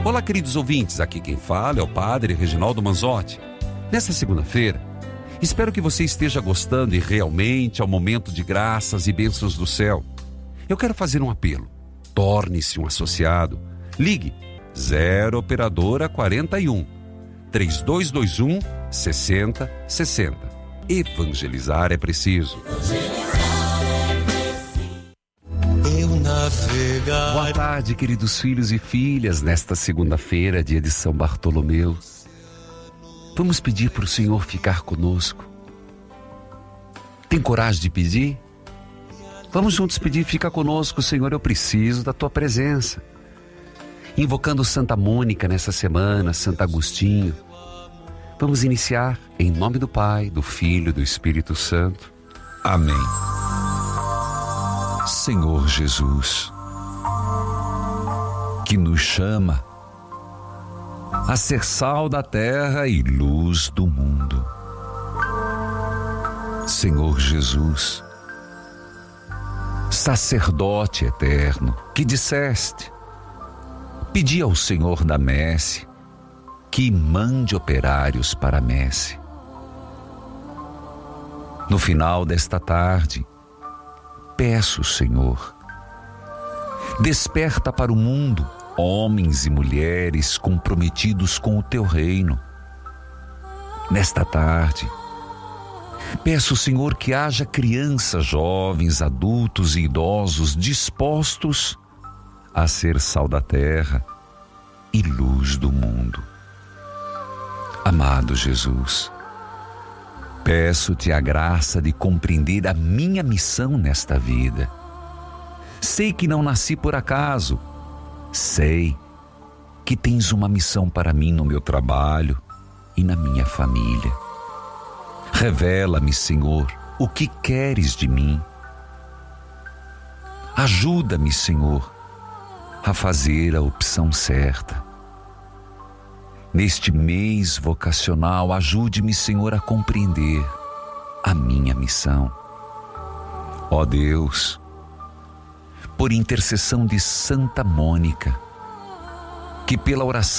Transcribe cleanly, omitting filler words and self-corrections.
Olá, queridos ouvintes, aqui quem fala é o Padre Reginaldo Manzotti. Nesta segunda-feira, espero que você esteja gostando e realmente é o momento de graças e bênçãos do céu. Eu quero fazer um apelo. Torne-se um associado. Ligue 0 Operadora 41 3221 6060. Evangelizar é preciso. Boa tarde, queridos filhos e filhas. Nesta segunda-feira, dia de São Bartolomeu, vamos pedir para o Senhor ficar conosco. Tem coragem de pedir? Vamos juntos pedir, fica conosco, Senhor, eu preciso da tua presença. Invocando Santa Mônica nessa semana, Santo Agostinho. Vamos iniciar em nome do Pai, do Filho e do Espírito Santo. Amém. Senhor Jesus, que nos chama a ser sal da terra e luz do mundo. Senhor Jesus, sacerdote eterno, que disseste: pedi ao Senhor da messe que mande operários para a messe. No final desta tarde, peço, Senhor, desperta para o mundo homens e mulheres comprometidos com o teu reino. Nesta tarde, peço, Senhor, que haja crianças, jovens, adultos e idosos dispostos a ser sal da terra e luz do mundo. Amado Jesus, peço-te a graça de compreender a minha missão nesta vida. Sei que não nasci por acaso. Sei que tens uma missão para mim no meu trabalho e na minha família. Revela-me, Senhor, o que queres de mim. Ajuda-me, Senhor, a fazer a opção certa. Neste mês vocacional, ajude-me, Senhor, a compreender a minha missão. Ó Deus, por intercessão de Santa Mônica, que pela oração